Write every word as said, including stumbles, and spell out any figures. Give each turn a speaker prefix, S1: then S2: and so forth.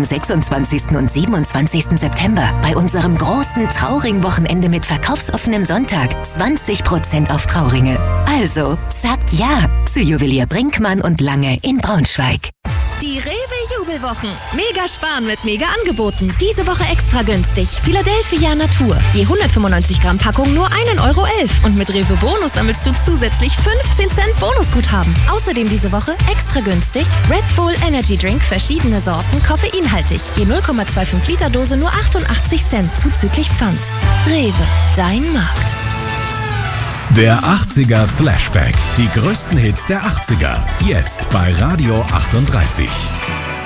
S1: am sechsundzwanzigsten und siebenundzwanzigsten September bei unserem großen Trauring-Wochenende mit verkaufsoffenem Sonntag zwanzig Prozent auf Trauringe. Also, sagt ja zu Juwelier Brinkmann und Lange in Braunschweig.
S2: Die Rewe-Jubelwochen. Mega sparen mit Mega-Angeboten. Diese Woche extra günstig. Philadelphia Natur. Je hundertfünfundneunzig Gramm Packung nur ein Euro elf. Und mit Rewe Bonus sammelst du zusätzlich fünfzehn Cent Bonusguthaben. Außerdem diese Woche extra günstig Red Bull Energy Drink, verschiedene Sorten, koffeinhaltig. Je null Komma fünfundzwanzig Liter Dose nur achtundachtzig Cent zuzüglich Pfand. Rewe, dein Markt.
S3: Der achtziger Flashback. Die größten Hits der achtziger. Jetzt bei Radio achtunddreißig.